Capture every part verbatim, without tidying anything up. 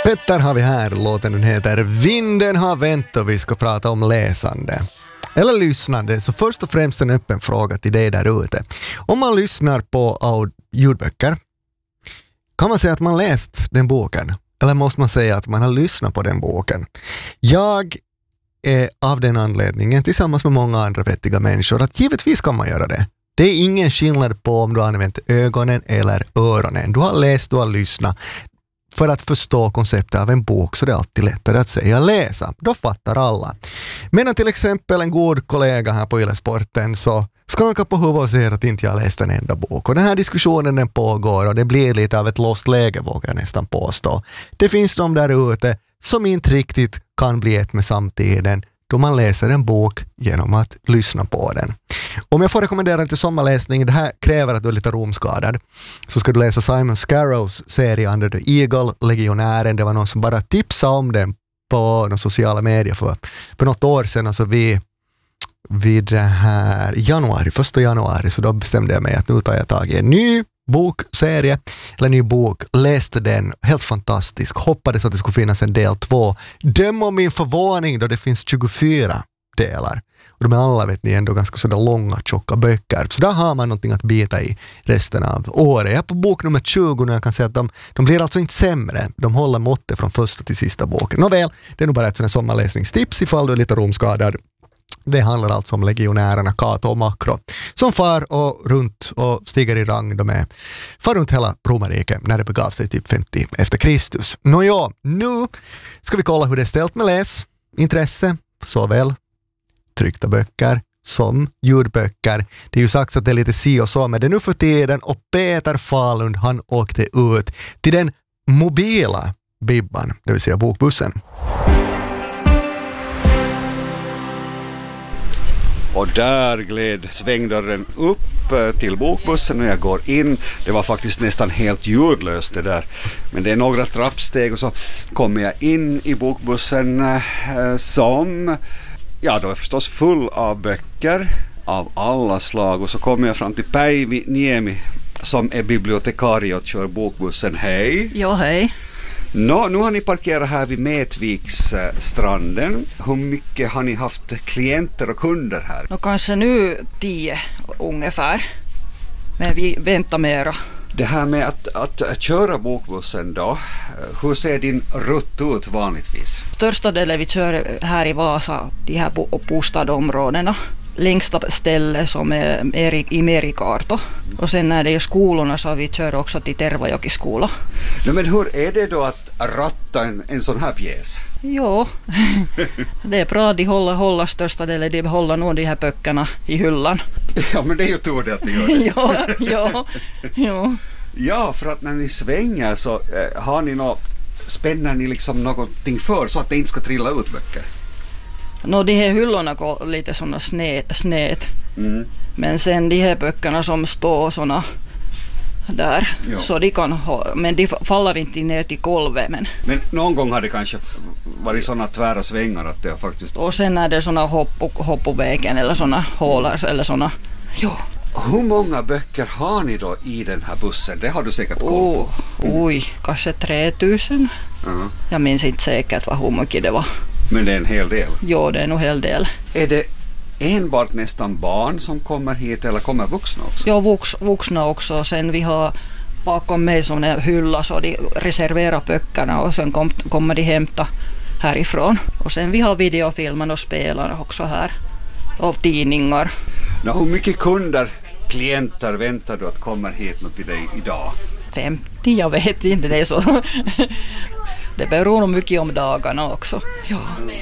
Petter har vi här, låten den heter Vinden har vänt och vi ska prata om läsande. Eller lyssnande, så först och främst en öppen fråga till dig där ute. Om man lyssnar på ljudböcker, kan man säga att man läst den boken? Eller måste man säga att man har lyssnat på den boken? Jag är av den anledningen, tillsammans med många andra vettiga människor, att givetvis kan man göra det. Det är ingen skillnad på om du har använt ögonen eller öronen. Du har läst, du har lyssnat. För att förstå konceptet av en bok så det är alltid lättare att säga läsa. Då fattar alla. Men till exempel en god kollega här på Yle-sporten så skakar på huvudet och säger att inte jag läst en enda bok. Och den här diskussionen den pågår och det blir lite av ett låst läge, vågar jag nästan påstå. Det finns de där ute som inte riktigt kan bli ett med samtiden då man läser en bok genom att lyssna på den. Om jag får rekommendera lite sommarläsning, det här kräver att du är lite romskadad, så ska du läsa Simon Scarrows serie Under the Eagle, Legionären. Det var någon som bara tipsade om den på de sociala medier för, för något år sedan, alltså vid, vid det här januari, första januari, så då bestämde jag mig att nu tar jag tag i en ny bokserie, eller ny bok, läste den, helt fantastisk, hoppades att det skulle finnas en del två. Döm om min förvåning då det finns tjugofyra delar. Och de är alla, vet ni, ändå ganska sådär långa, tjocka böcker. Så där har man någonting att bita i resten av året. Jag är på bok nummer tjugo och jag kan säga att de, de blir alltså inte sämre. De håller måttet från första till sista boken. Nåväl, det är nog bara ett sådant sommarläsningstips ifall du är lite romskadad. Det handlar alltså om legionärerna Cato och Makro som far och runt och stiger i rang. De är far runt hela romarriket när det begav sig typ femtio efter Kristus. Nåja, nu ska vi kolla hur det är ställt med läs, intresse, såväl tryckta böcker som ljudböcker. Det är ju sagt att det är lite si och så, men det är nu för tiden, och Peter Falund han åkte ut till den mobila bibban, det vill säga bokbussen. Och där gled svängdörren upp till bokbussen och jag går in. Det var faktiskt nästan helt ljudlöst det där. Men det är några trappsteg och så kommer jag in i bokbussen eh, som, ja då är förstås full av böcker av alla slag. Och så kommer jag fram till Päivi Niemi som är bibliotekarie och kör bokbussen. Hej! Ja, hej! Nå, nu har ni parkerat här vid Mätviksstranden. Hur mycket har ni haft klienter och kunder här? Nå, kanske nu tio ungefär. Men vi väntar mera. Det här med att, att, att köra bokbussen då, hur ser din rutt ut vanligtvis? Största delen vi kör här i Vasa, de här bostadområdena. Längsta ställe som är i Merikarto. Och sen när det är skolorna så vi kör också till Tervajoki-skola. No, men hur är det då att ratta en, en sån här pjäs? Jo, det är bra. De håller, håller största delen, de håller nog de här böckerna i hyllan. Ja, men det är ju tur det att ni gör det. ja, ja, ja. Ja, för att när ni svänger så eh, har ni något, spänner ni liksom någonting för så att det inte ska trilla ut böcker? Nå, de här hyllorna går lite sådana sned, sned. Mm. Men sen de här böckerna som står sådana där, jo. Så de kan ha, men de faller inte ner till golvet. Men, men någon gång har det kanske varit sådana tvära svängar att det har faktiskt... Och sen är det sådana hopp, hopp på vägen eller sådana hålar eller sådana, jo. Hur många böcker har ni då i den här bussen? Det har du säkert koll på. Oh, oj, kanske tre tusen. Uh-huh. Jag minns inte säkert vad hur mycket det var. Men det är en hel del? Jo, det är nog en hel del. Är det enbart nästan barn som kommer hit eller kommer vuxna också? Ja, vux, vuxna också. Sen vi har bakom mig som en hylla så de reserverar böckerna och sen kom, kommer de hämta härifrån. Och sen vi har videofilmer och spelare också här. Och tidningar. Nå, hur mycket kunder, klienter väntar du att kommer hit till dig idag? femtio, jag vet inte. Det är så... Det beror nog mycket om dagarna också. Ja.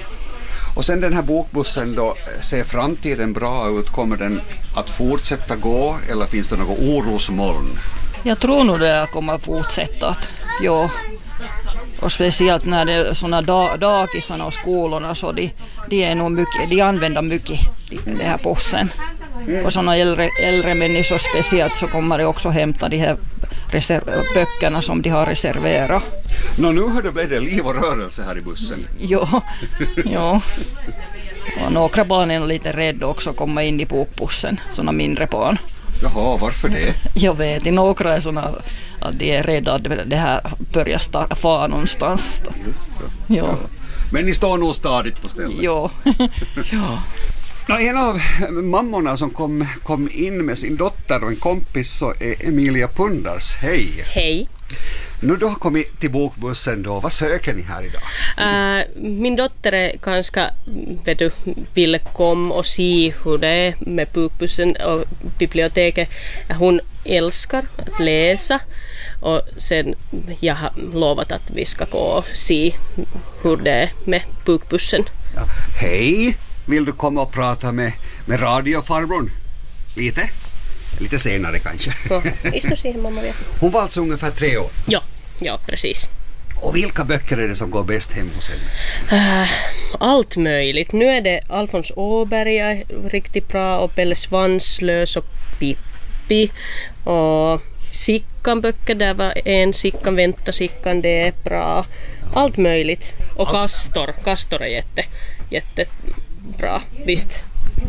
Och sen den här bokbussen då, ser framtiden bra ut? Kommer den att fortsätta gå eller finns det något orosmoln? Jag tror nog det kommer att fortsätta. Ja. Och speciellt när det är sådana da- dagisarna och skolorna så de, de, är nog mycket, de använder mycket det här bussen. Mm. Och sådana äldre, äldre människor speciellt så kommer de också hämta de här reserv- böckerna som de har reserverat. Nå, nu har det blivit liv och rörelse här i bussen. Ja, ja. Och några barn är lite rädda också att komma in i bokbussen, sådana mindre barn. Jaha, varför det? Jag vet inte, några är såna att de är rädda att det här börjar starta fara någonstans. Just så. Ja. Ja. Men ni står nog stadigt på stället. Ja. Ja. Nå, en av mammorna som kom, kom in med sin dotter och en kompis så är Emilia Pundars. Hej! Hej. Nu du har kommit till bokbussen då, vad söker ni här idag? Uh, min dotter är ganska, vet du, vill komma och se hur det är med bokbussen och biblioteket. Hon älskar att läsa och sen jag har lovat att vi ska gå och se hur det är med bokbussen. Ja. Hej! Vill du komma och prata med, med radiofarbrorn? Lite? Lite senare kanske. Ja, vi ska se hur mamma vet. Hon var alltså ungefär tre år. Ja, ja, precis. Och vilka böcker är det som går bäst hem hos henne? Uh, allt möjligt. Nu är det Alfons Åberg riktigt bra och Pelle Svanslös och Pippi och Sickan böcker, där var en Sickan, Vänta Sickan, det är bra. Allt möjligt. Och Kastor, Kastor är jätte, jättebra, visst.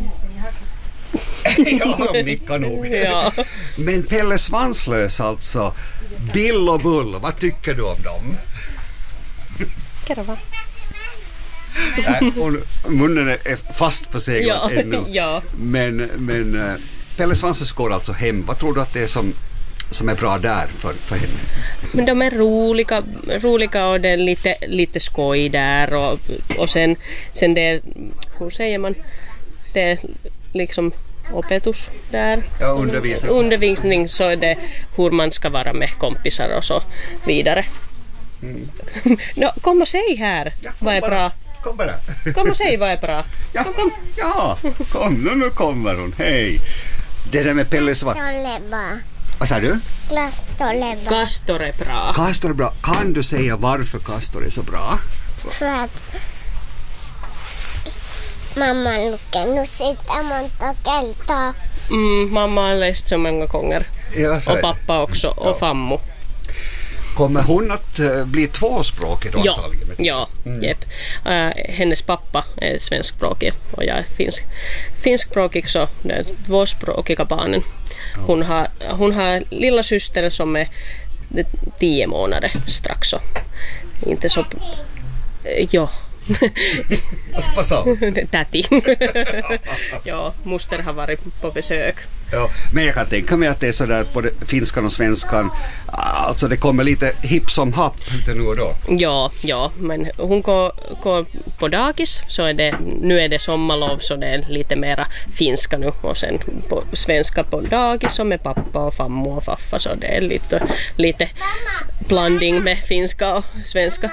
Ja, de nickar nog. Ja. Men Pelle Svanslös alltså, Bill och Bull, vad tycker du om dem? Kerva. Nej, hon, munnen är fast förseglad Ja, ännu. ja. Men, men uh, Pelle Svanslös går alltså hem. Vad tror du att det är som, som är bra där för, för henne? Men de är roliga, roliga och det är lite, lite skoj där och, och sen, sen det är, hur säger man, det är liksom opetus där. Ja, undervisning. Undervisning, så är det hur man ska vara med kompisar och så vidare. Mm. No, kom och säg här Ja, vad är bara. bra. Kom bara. Kom och säg vad är bra. Ja, Kom, kom. ja, kom nu, nu kommer hon. Hej. Det där med Pelle Svanslös. Toleva. Vad sa du? Plastoleva. Kastor är bra. Kastor är bra. Kan du säga varför Kastor är så bra? För att mamma lukenut sitä monta kertaa. Mm, mamma har läst så många gånger. Ja, så är Och det. pappa också. Och Ja. fammo. Kommer hon att uh, bli tvåspråkig då? Ja, antagligen? ja, jepp. Uh, hennes pappa är svenskspråkig och jag är finsk, finskspråkig, så det är tvåspråkiga barnen. Hon har, hon har lilla syster som är tio månader strax, så inte så... Ja. Vad sa hon? Täti. Ja, moster har varit på besök. Ja, men jag kan tänka mig att det är sådär på det, finskan och svenskan, alltså det kommer lite hipp som happ lite nu och då. Ja, ja, men hon går, går på dagis, så är det, nu är det sommarlov, så det är lite mera finska nu, och sen på svenska på dagis och med pappa och fammo och faffa, så det är lite, lite blandning med finska och svenska.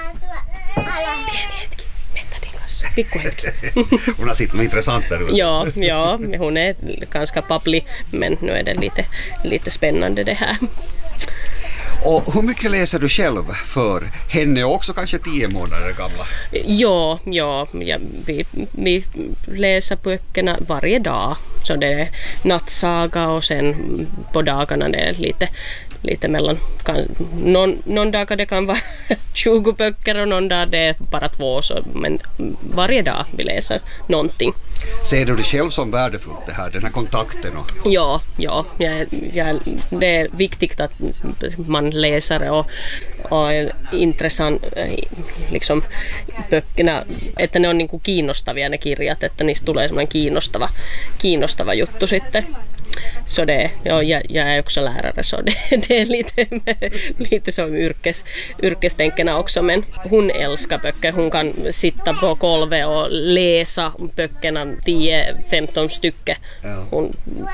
Pikkuhetki. Hon har sitt med intressant där ute. Ja, ja, hon är ganska papplig, men nu är det lite, lite spännande det här. Och hur mycket läser du själv för henne också kanske tio månader gamla? Ja, ja, ja vi, vi läser böckerna varje dag. Så det är nattsaga och sen på dagarna det är lite, lite mellan... Kan, någon, någon dag det kan vara tjugo böcker och någon dag det är bara två. Så, men varje dag vi läser någonting. Ser du det själv som värdefullt det här, den här kontakten? Och... Ja, ja, jag, jag, det är viktigt att man läser och, och är intressant liksom böckerna, että ne on niin kuin kiinnostavia ne kirjat, että niistä tulee semmoinen kiinnostava, kiinnostava juttu sitten. Så det, ja, jag, jag är också lärare, så det, det är lite, lite som yrkes, yrkestänkerna också, men hon älskar böcker. Hon kan sitta på golvet och läsa böckerna tio femton stycken. Hon,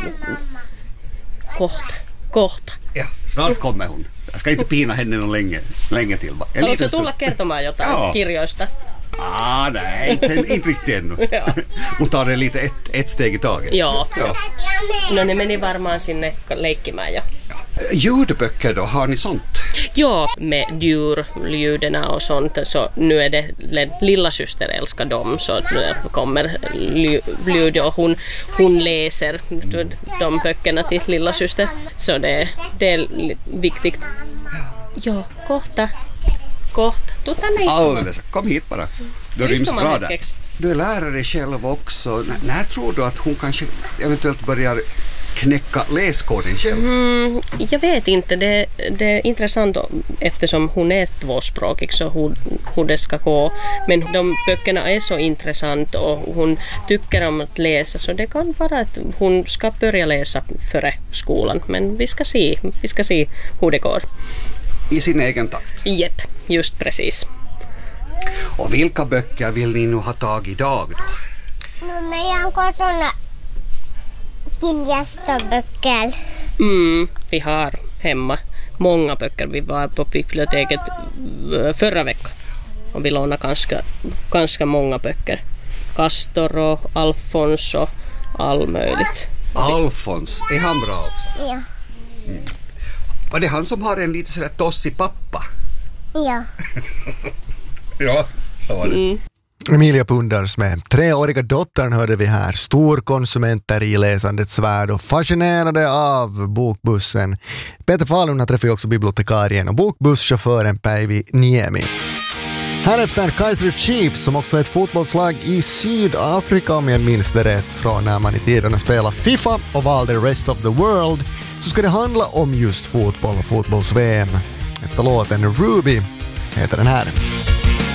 kohta, kohta. Ja, snart kommer hon. Jag ska inte pina henne någon länge, länge till. En Haluatko liten tulla stund. kertomaan jotain Joo. kirjoista? Ah, nej, inte, inte riktigt ännu. Ja. Hon tar det lite ett, ett steg i taget. Joo. Ja. No ne meni varmaan sinne leikkimään jo. Ljudböcker då, har ni sånt? Ja, med djurljuden och sånt, så nu är det lilla syster älskar dem, så det kommer ljud och hon, hon läser de böckerna till lilla syster, så det, det är viktigt. Ja, kohta. Kohta. Tuu tänne istumaan. Alldeles, kom hit bara. Du ryms Istumaan bra där. hetkeksi. Du är lärare själv också. N- när tror du att hon kanske eventuellt börjar knäcka läskoden själv? Mm, jag vet inte. Det, det är intressant eftersom hon är tvåspråkig så hur, hur det ska gå. Men de böckerna är så intressant och hon tycker om att läsa så det kan vara att hon ska börja läsa före skolan. Men vi ska se, vi ska se hur det går. I sin egen takt? Jepp, just precis. Och vilka böcker vill ni nu ha tag idag då? No meidän kotona kirjastoböcker. Mm, vi har hemma många böcker. Vi var på biblioteket förra veckan och vi lånade ganska, ganska många böcker. Castor och Alfons och all möjligt. Alfons, är han bra också? Ja. Mm. Var det han som har en lite sådär tossig pappa? Ja. Ja, så var det. Mm. Emilia Pundars med treåriga dottern hörde vi här, storkonsumenter i läsandets värld och fascinerade av bokbussen. Peter Falun har träffat också bibliotekarien och bokbusschauffören Päivi Niemi. Härefter Kaiser Chiefs som också är ett fotbollslag i Sydafrika om jag minns det rätt från när man i tiderna spelade FIFA och valde Rest of the World, så ska det handla om just fotboll och fotbolls-V M. Efter låten Ruby heter den här.